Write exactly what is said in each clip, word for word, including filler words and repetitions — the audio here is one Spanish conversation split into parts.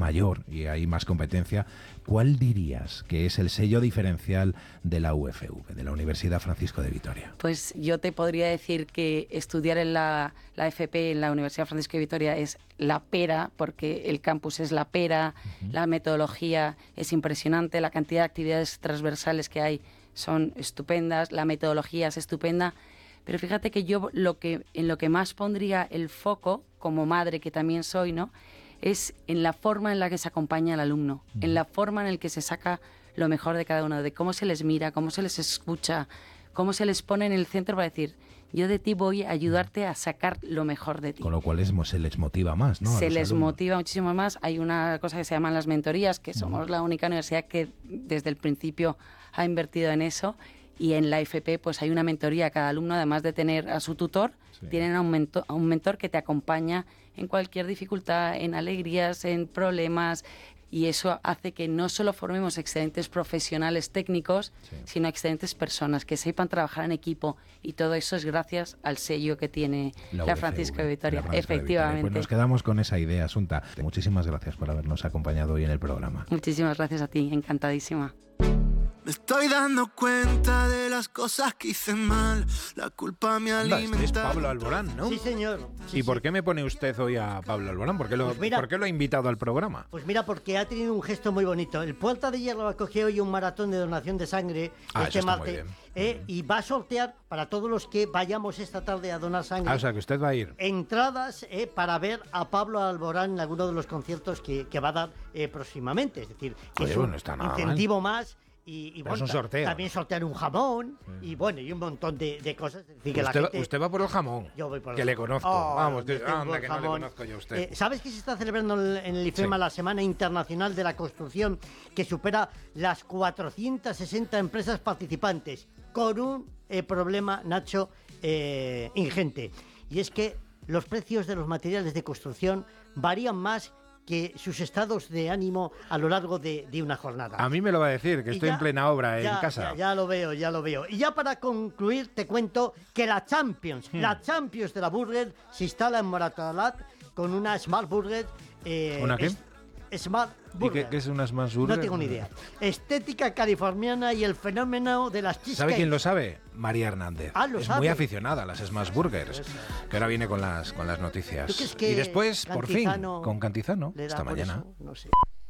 mayor y hay más competencia. ¿Cuál dirías que es el sello diferencial de la U F V, de la Universidad Francisco de Vitoria? Pues yo te podría decir que estudiar en la, la F P, en la Universidad Francisco de Vitoria, es la pera, porque el campus es la pera, uh-huh. La metodología es impresionante, la cantidad de actividades transversales que hay son estupendas, la metodología es estupenda, pero fíjate que yo lo que en lo que más pondría el foco, como madre que también soy, ¿no?, es en la forma en la que se acompaña al alumno, uh-huh. en la forma en la que se saca lo mejor de cada uno, de cómo se les mira, cómo se les escucha, cómo se les pone en el centro para decir, yo de ti voy a ayudarte a sacar lo mejor de ti. Con lo cual es, se les motiva más, ¿no? Se les alumnos. motiva muchísimo más. Hay una cosa que se llaman las mentorías, que somos uh-huh. la única universidad que desde el principio ha invertido en eso. Y en la F P pues hay una mentoría. Cada alumno, además de tener a su tutor, sí. tienen a un, mentor, a un mentor que te acompaña en cualquier dificultad, en alegrías, en problemas. Y eso hace que no solo formemos excelentes profesionales técnicos, sí. sino excelentes personas que sepan trabajar en equipo. Y todo eso es gracias al sello que tiene la, la Francisco de Vitoria. Francisco Efectivamente. De Vitoria. Pues nos quedamos con esa idea, Asunta. Muchísimas gracias por habernos acompañado hoy en el programa. Muchísimas gracias a ti, encantadísima. Me estoy dando cuenta de las cosas que hice mal. La culpa me alimenta. Este es Pablo Alborán, ¿no? Sí, señor. Sí, ¿Y por sí. qué me pone usted hoy a Pablo Alborán? ¿Por qué, lo, pues mira, ¿Por qué lo ha invitado al programa? Pues mira, porque ha tenido un gesto muy bonito. El Puerta de Hierro acogió hoy un maratón de donación de sangre ah, este martes. Eh, mm. Y va a sortear para todos los que vayamos esta tarde a donar sangre. Ah, o sea, que usted va a ir. Entradas eh, para ver a Pablo Alborán en alguno de los conciertos que, que va a dar eh, próximamente. Es decir, que Oye, es un bueno, está nada incentivo mal. más. Y, y bueno, es un sorteo. También sortean un jamón sí. y bueno, y un montón de, de cosas. Es decir, que usted, la gente... usted va por el jamón. Yo voy por el que jamón. le conozco. Oh, Vamos, de... anda, que jamón. no le conozco yo a usted. Eh, ¿Sabes que se está celebrando en el IFEMA sí. la Semana Internacional de la Construcción, que supera las cuatrocientas sesenta empresas participantes con un eh, problema, Nacho, eh, ingente? Y es que los precios de los materiales de construcción varían más que sus estados de ánimo a lo largo de, de una jornada. A mí me lo va a decir, que y estoy ya, en plena obra ya, en casa. Ya, ya lo veo, ya lo veo. Y ya para concluir te cuento que la Champions, hmm. la Champions de la Burger se instala en Moratalaz con una Smart Burger. Eh, ¿Una qué? Es, Smart Burger. ¿Y qué, qué es una Smart Burger? No tengo ni idea. Estética californiana y el fenómeno de las cheesecake. ¿Sabe quién lo sabe? María Hernández. Ah, lo es sabe. muy aficionada a las Smash Burgers, eso. Que ahora viene con las con las noticias. Que y después, por fin, con Cantizano, esta mañana. Eso? No sé.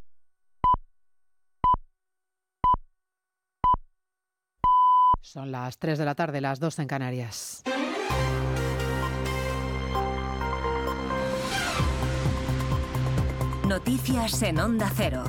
Son las tres de la tarde, las dos en Canarias. Noticias en Onda Cero.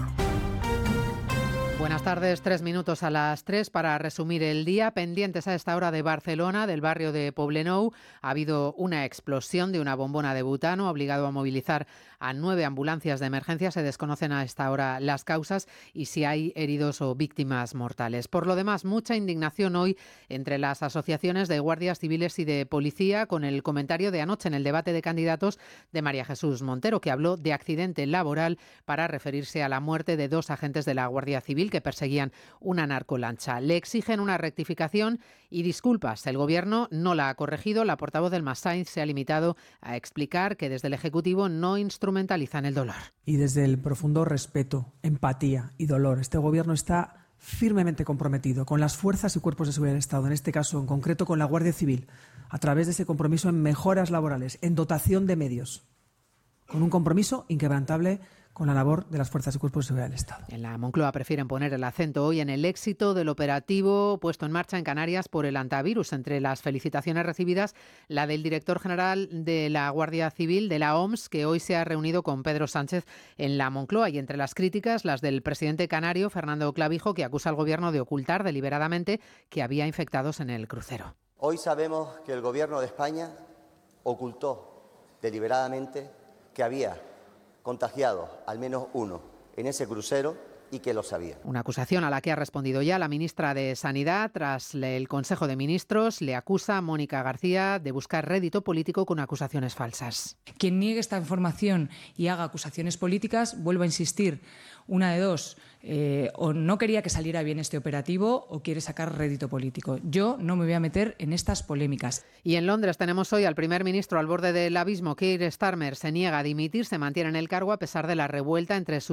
Buenas tardes, tres minutos a las tres para resumir el día. Pendientes a esta hora de Barcelona, del barrio de Poblenou. Ha habido una explosión de una bombona de butano, obligado a movilizar a nueve ambulancias de emergencia. Se desconocen a esta hora las causas y si hay heridos o víctimas mortales. Por lo demás, mucha indignación hoy entre las asociaciones de guardias civiles y de policía con el comentario de anoche en el debate de candidatos de María Jesús Montero, que habló de accidente laboral para referirse a la muerte de dos agentes de la Guardia Civil que perseguían una narcolancha. Le exigen una rectificación y disculpas. El Gobierno no la ha corregido. La portavoz del Mas Sainz se ha limitado a explicar que desde el Ejecutivo no instrumentalizan el dolor. Y desde el profundo respeto, empatía y dolor, este Gobierno está firmemente comprometido con las fuerzas y cuerpos de seguridad del Estado, en este caso en concreto con la Guardia Civil, a través de ese compromiso en mejoras laborales, en dotación de medios, con un compromiso inquebrantable con la labor de las fuerzas y cuerpos de seguridad del Estado. En la Moncloa prefieren poner el acento hoy en el éxito del operativo puesto en marcha en Canarias por el antivirus. Entre las felicitaciones recibidas, la del director general de la Guardia Civil, de la O M S, que hoy se ha reunido con Pedro Sánchez en la Moncloa. Y entre las críticas, las del presidente canario, Fernando Clavijo, que acusa al Gobierno de ocultar deliberadamente que había infectados en el crucero. Hoy sabemos que el Gobierno de España ocultó deliberadamente que había contagiado al menos uno en ese crucero y que lo sabía. Una acusación a la que ha respondido ya la ministra de Sanidad. Tras el Consejo de Ministros, le acusa a Mónica García de buscar rédito político con acusaciones falsas. Quien niegue esta información y haga acusaciones políticas, vuelvo a insistir, una de dos, eh, o no quería que saliera bien este operativo o quiere sacar rédito político. Yo no me voy a meter en estas polémicas. Y en Londres tenemos hoy al primer ministro al borde del abismo. Keir Starmer se niega a dimitir, se mantiene en el cargo a pesar de la revuelta entre sus